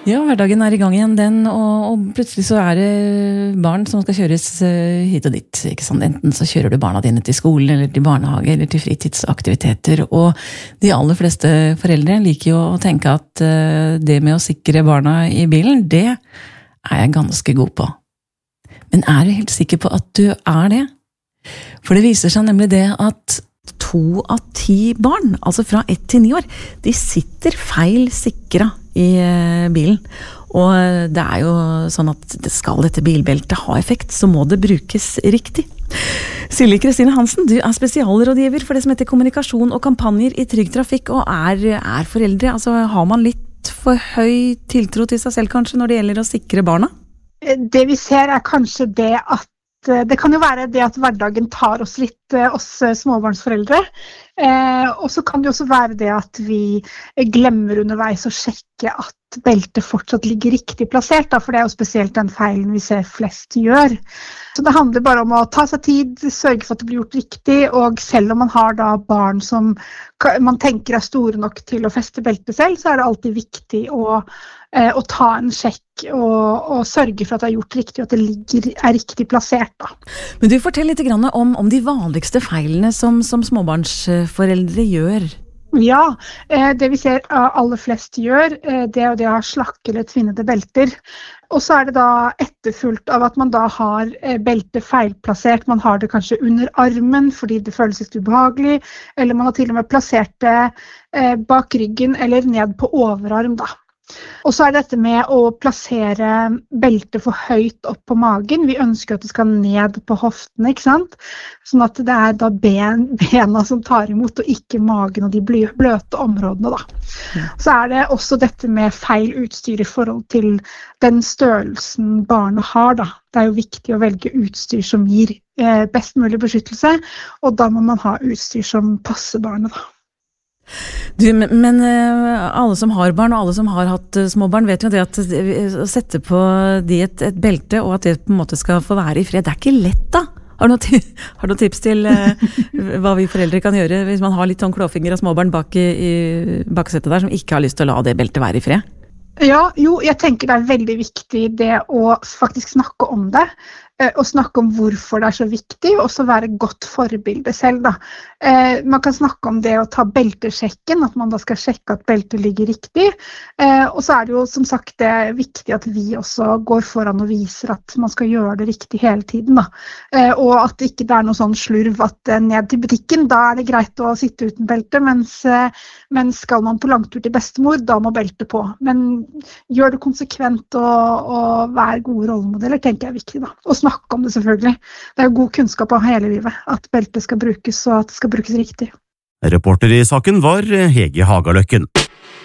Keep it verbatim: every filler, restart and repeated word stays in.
Ja, hverdagen er i gang igjen den, og, og plutselig så er det barn som skal kjøres hit og dit, ikke sant? Enten så kjører du barna dine til skolen, eller til barnehage, eller til fritidsaktiviteter, og de aller fleste foreldre liker jo å tenke at det med å sikre barna i bilen, det er jeg ganske god på. Men er du helt sikker på at du er det? For det viser seg nemlig det at to av ti barn, altså fra ett til ni år, de sitter feil sikra i bilen. Og det er jo sånn at skal dette bilbeltet ha effekt, så må det brukes riktig. Silje Kristine Hansen, du er spesialrådgiver for det som heter kommunikasjon og kampanjer i Trygg Trafikk, og er, er foreldre. Altså, har man litt for høy tiltro til seg selv kanskje når det gjelder å sikre barna? Det vi ser er kanskje det at det kan jo være det at hverdagen tar oss litt, oss småbarnsforeldre, eh, og så kan det også være det at vi glemmer underveis å sjekke at beltet fortsatt ligger riktig plassert, da, for det er jo spesielt den feilen vi ser flest gjør. Så det handler bare om å ta seg tid, sørge for at det blir gjort riktig, og selv om man har da barn som man tenker er store nok til å feste beltet selv, så er det alltid viktig å, eh, å ta en sjekk og, og sørge for at det er gjort riktig, og at det ligger, er riktig plassert. Da. Men du, fortell litt grann om, om de vanligste feilene som, som småbarnsforeldre gjør. Ja, det vi ser aller flest gjør, det er det å ha slakke eller tvinnede belter. Og så er det da etterfulgt av at man da har beltet feilplassert. Man har det kanskje under armen fordi det føles litt ubehagelig, eller man har til og med plassert det bak ryggen eller ned på overarm da. Og så er det dette med å plassere beltet for høyt opp på magen. Vi ønsker at det skal ned på hoftene, ikke sant? Sånn at det er da ben, bena som tar imot, og ikke magen og de bløte områdene da. Ja. Så er det også dette med feil utstyr i forhold til den størrelsen barnet har da. Det er jo viktig å velge utstyr som gir eh, best mulig beskyttelse, og da må man ha utstyr som passer barnet da. Du, men alle som har barn og alle som har hatt små barn vet jo det at å sette på de et, et belte og at det på en måte skal få være i fred, det er ikke lett da. Har du noen, har du noen tips til uh, hva vi foreldre kan gjøre hvis man har litt sånn klåfinger av små barn bak i, i baksetet der som ikke har lyst til å la det beltet være i fred? Ja, jo, jeg tenker det er veldig viktig det å faktisk snakke om det, og snakke om hvorfor det er så viktig, og også være godt forbilde selv da. Eh, man kan snakke om det å ta beltesjekken, at man da skal sjekke at beltet ligger riktig, eh, og så er det jo som sagt det er viktig at vi også går foran og viser at man skal gjøre det riktig hele tiden da. Eh, og at det ikke er noe sånn slurv at eh, ned til butikken, da er det greit å sitte uten belte, mens, eh, mens skal man på langtur til bestemor, da må beltet på. Men gjør det konsekvent og, og vær gode rollemodeller, tenker jeg er viktig da. Og snakke om det selvfølgelig. Det er jo god kunnskap av hele livet, at beltet skal brukes og at det skal brukes riktig. Reporter i saken var Hege Hagaløkken.